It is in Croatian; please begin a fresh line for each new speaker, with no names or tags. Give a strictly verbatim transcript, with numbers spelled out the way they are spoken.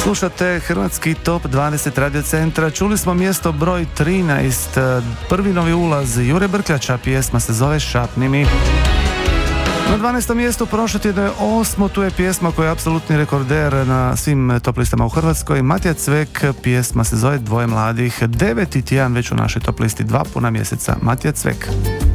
Slušate Hrvatski top dvadeset Radio Centra. Čuli smo mjesto broj trinaest, prvi novi ulaz Jure Brkljača, pjesma se zove Šapni mi. Na dvanaestom mjestu prošle tjedno je osmo, tu je pjesma koja je apsolutni rekorder na svim top listama u Hrvatskoj. Matija Cvek, pjesma se zove Dvoje mladih. Deveti tjedan već u našoj top listi, dva puna mjeseca. Matija Cvek.